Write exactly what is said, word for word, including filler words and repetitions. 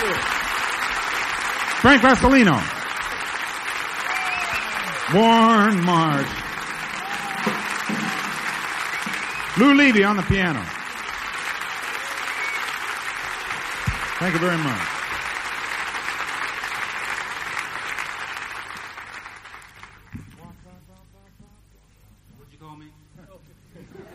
Frank Vasalino. Warren Marsh. Lou Levy on the piano. Thank you very much. What'd you call me?